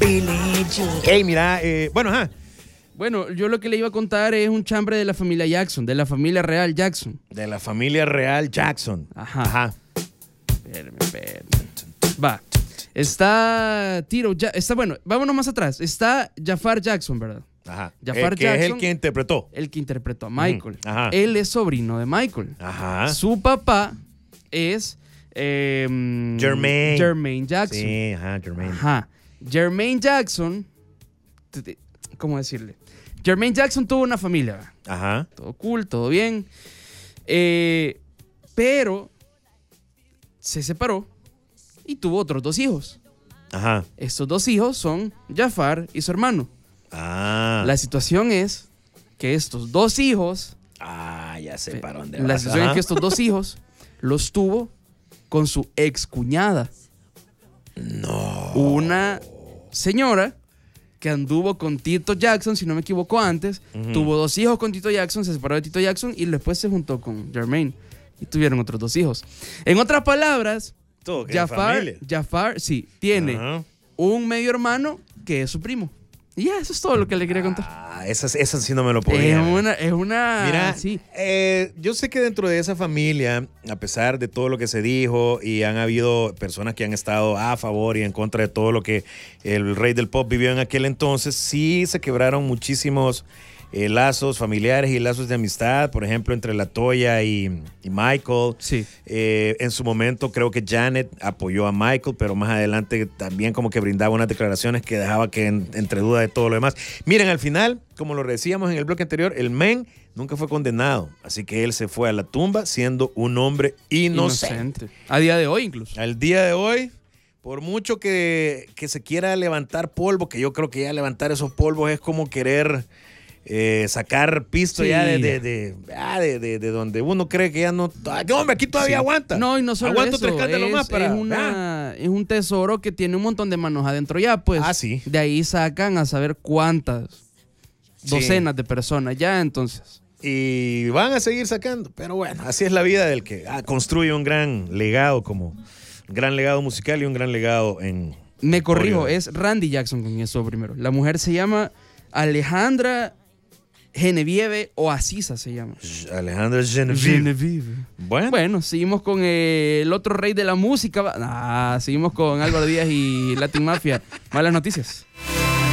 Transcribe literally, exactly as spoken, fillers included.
Billie Jean. Ey, mira, eh, bueno, ajá. Bueno, yo lo que le iba a contar es un chambre de la familia Jackson, de la familia real Jackson. De la familia real Jackson. Ajá. Ajá. Espérame, espérame. Va. Está Tiro, ya, está bueno, vámonos más atrás. Está Jafar Jackson, ¿verdad? Ajá. Jafar el que Jackson, es el que interpretó. El que interpretó a Michael. Uh-huh. Ajá. Él es sobrino de Michael. Ajá. Su papá es eh, Jermaine. Jermaine Jackson. Sí, ajá, Jermaine. Ajá. Jermaine Jackson, ¿cómo decirle? Jermaine Jackson tuvo una familia. Ajá. Todo cool, todo bien. Eh, pero se separó y tuvo otros dos hijos. Ajá. Estos dos hijos son Jafar y su hermano. Ah. La situación es que estos dos hijos... Ah, ya sé para dónde La vas. situación Ajá. es que estos dos hijos los tuvo con su excuñada. No. Una señora que anduvo con Tito Jackson, si no me equivoco antes, Uh-huh. tuvo dos hijos con Tito Jackson, se separó de Tito Jackson y después se juntó con Jermaine y tuvieron otros dos hijos. En otras palabras, Todo, que Jafar, familia. Jafar, sí, tiene Ajá. un medio hermano que es su primo. Y ya, eso es todo lo que le quería contar. Ah, esas, esas sí no me lo podía. Es una, es una... Mira, sí. eh, yo sé que dentro de esa familia, a pesar de todo lo que se dijo, y han habido personas que han estado a favor y en contra de todo lo que el rey del pop vivió en aquel entonces, sí se quebraron muchísimos eh, lazos familiares y lazos de amistad, por ejemplo, entre La Toya y, y Michael. Sí. Eh, en su momento creo que Janet apoyó a Michael, pero más adelante también como que brindaba unas declaraciones que dejaba que en, entre duda de todo lo demás. Miren, al final, como lo decíamos en el bloque anterior, el men nunca fue condenado, así que él se fue a la tumba siendo un hombre inocente. Inocente. A día de hoy incluso. Al día de hoy, por mucho que, que se quiera levantar polvo, que yo creo que ya levantar esos polvos es como querer... Eh, sacar pisto Sí. ya de, de, de, ah, de, de, de donde uno cree que ya no. ¡Ay, hombre, aquí todavía Sí. aguanta! No, y no solo Aguanto eso, tres cántaros es, más para. es, una, es un tesoro que tiene un montón de manos adentro ya, pues. Ah, sí. De ahí sacan a saber cuántas Sí. docenas de personas ya, entonces. Y van a seguir sacando. Pero bueno, así es la vida del que ah, construye un gran legado, como un gran legado musical y un gran legado en. Me corrijo, Oye. es Randy Jackson con eso primero. La mujer se llama Alejandra Genevieve o Asisa se llama. Alejandra Genevieve. Bueno. Bueno, seguimos con eh, el otro rey de la música. Ah, seguimos con Álvaro Díaz y Latin Mafia. Malas noticias.